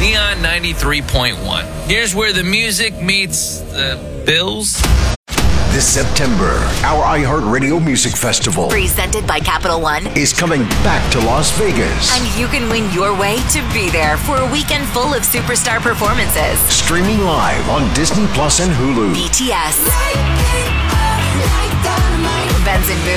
Neon 93.1. Here's where the music meets the bills. This September, our iHeartRadio Music Festival, presented by Capital One, is coming back to Las Vegas. And you can win your way to be there for a weekend full of superstar performances. Streaming live on Disney Plus and Hulu. BTS, Benson Boone,